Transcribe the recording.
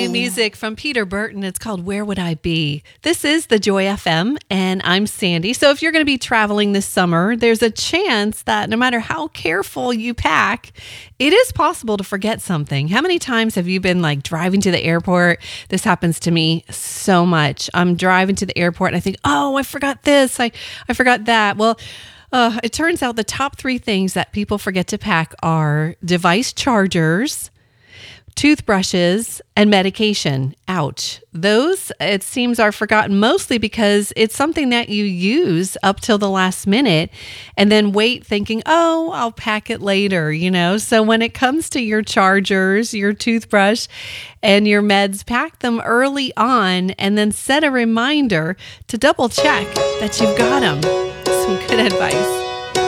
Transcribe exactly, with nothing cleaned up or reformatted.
new music from Peter Burton. It's called Where Would I Be? This is the Joy F M, and I'm Sandy. So if you're going to be traveling this summer, there's a chance that no matter how careful you pack, it is possible to forget something. How many times have you been like driving to the airport? This happens to me so much. I'm driving to the airport and I think, oh, I forgot this. I, I forgot that. Well, uh, it turns out the top three things that people forget to pack are device chargers, toothbrushes, and medication. Ouch. Those, it seems, are forgotten mostly because it's something that you use up till the last minute and then wait thinking, oh, I'll pack it later, you know? So when it comes to your chargers, your toothbrush, and your meds, pack them early on and then set a reminder to double check that you've got them. Some good advice.